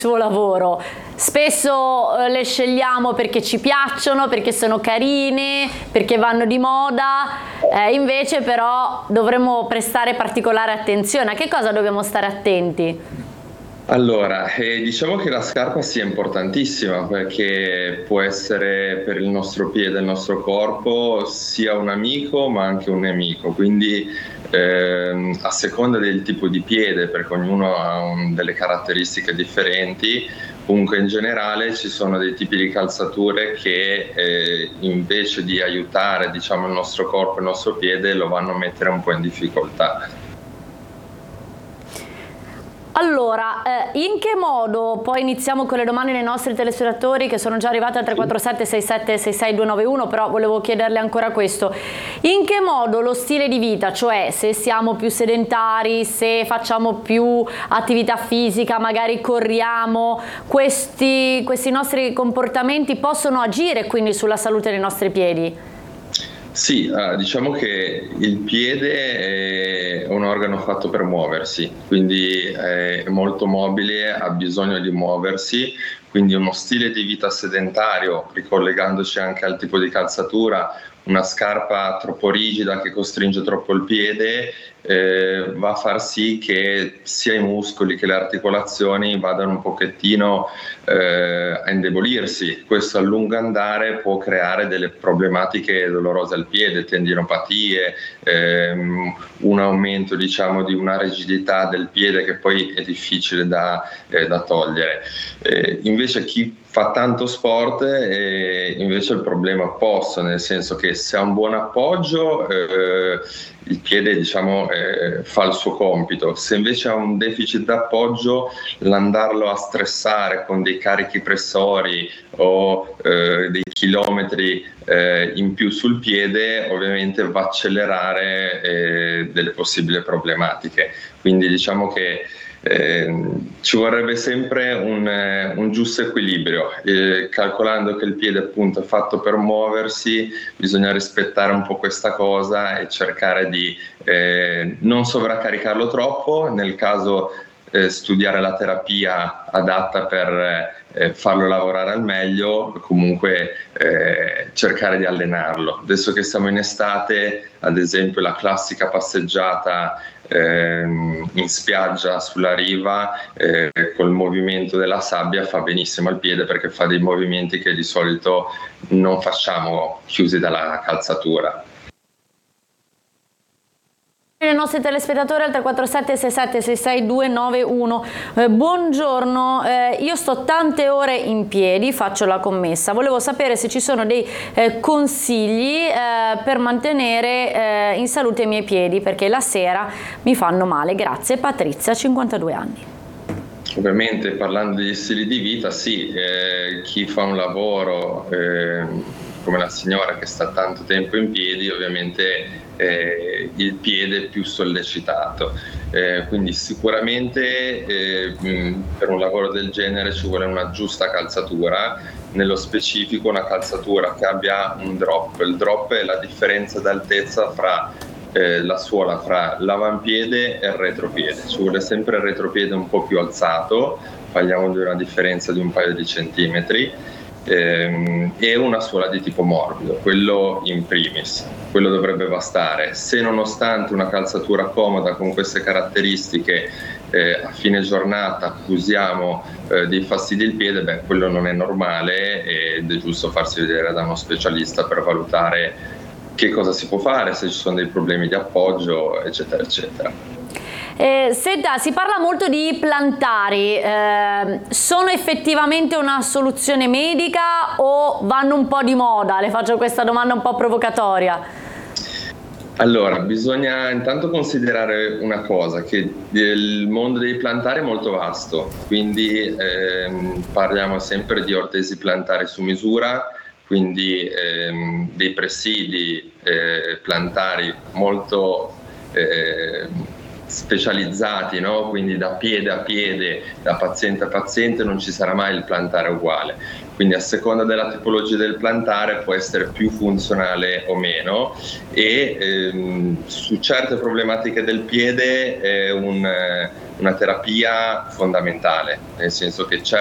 suo lavoro. Spesso le scegliamo perché ci piacciono, perché sono carine, perché vanno di moda, invece però dovremmo prestare particolare attenzione. A che cosa dobbiamo stare attenti? Allora, diciamo che la scarpa sia importantissima perché può essere per il nostro piede, il nostro corpo, sia un amico ma anche un nemico, quindi a seconda del tipo di piede, perché ognuno ha delle caratteristiche differenti, comunque in generale ci sono dei tipi di calzature che invece di aiutare, diciamo, il nostro corpo e il nostro piede lo vanno a mettere un po' in difficoltà. Allora, in che modo, poi iniziamo con le domande dei nostri telespettatori che sono già arrivate al 347 67 66 291, però volevo chiederle ancora questo. In che modo lo stile di vita, cioè se siamo più sedentari, se facciamo più attività fisica, magari corriamo, questi nostri comportamenti possono agire quindi sulla salute dei nostri piedi? Sì, diciamo che il piede è un organo fatto per muoversi, quindi è molto mobile, ha bisogno di muoversi, quindi uno stile di vita sedentario, ricollegandoci anche al tipo di calzatura, una scarpa troppo rigida che costringe troppo il piede, va a far sì che sia i muscoli che le articolazioni vadano un pochettino a indebolirsi. Questo a lungo andare può creare delle problematiche dolorose al piede, tendinopatie, un aumento, diciamo, di una rigidità del piede che poi è difficile da togliere. Invece chi fa tanto sport invece il problema opposto, nel senso che se ha un buon appoggio il piede, diciamo, fa il suo compito. Se invece ha un deficit d'appoggio, l'andarlo a stressare con dei carichi pressori o dei chilometri in più sul piede ovviamente va a accelerare delle possibili problematiche. Quindi diciamo che ci vorrebbe sempre un giusto equilibrio, calcolando che il piede appunto è fatto per muoversi, bisogna rispettare un po' questa cosa e cercare di non sovraccaricarlo troppo, nel caso studiare la terapia adatta per farlo lavorare al meglio, comunque cercare di allenarlo. Adesso che siamo in estate, ad esempio la classica passeggiata in spiaggia sulla riva col movimento della sabbia fa benissimo al piede perché fa dei movimenti che di solito non facciamo chiusi dalla calzatura. I nostri telespettatori al 347 67 66 291. Buongiorno, io sto tante ore in piedi, faccio la commessa, volevo sapere se ci sono dei consigli per mantenere in salute i miei piedi perché la sera mi fanno male. Grazie. Patrizia, 52 anni. Ovviamente parlando di stili di vita, sì, chi fa un lavoro come la signora che sta tanto tempo in piedi, ovviamente il piede è più sollecitato, quindi sicuramente per un lavoro del genere ci vuole una giusta calzatura, nello specifico una calzatura che abbia un drop. Il drop è la differenza d'altezza fra la suola fra l'avampiede e il retropiede. Ci vuole sempre il retropiede un po' più alzato, parliamo di una differenza di un paio di centimetri, e una suola di tipo morbido, quello in primis, quello dovrebbe bastare. Se nonostante una calzatura comoda con queste caratteristiche a fine giornata accusiamo dei fastidi al piede, beh, quello non è normale ed è giusto farsi vedere da uno specialista per valutare che cosa si può fare, se ci sono dei problemi di appoggio, eccetera, eccetera. Senta, si parla molto di plantari, sono effettivamente una soluzione medica o vanno un po' di moda? Le faccio questa domanda un po' provocatoria. Allora, bisogna intanto considerare una cosa, che il mondo dei plantari è molto vasto, quindi parliamo sempre di ortesi plantari su misura, quindi dei presidi plantari molto specializzati, no? Quindi da piede a piede, da paziente a paziente non ci sarà mai il plantare uguale, quindi a seconda della tipologia del plantare può essere più funzionale o meno e su certe problematiche del piede è una terapia fondamentale, nel senso che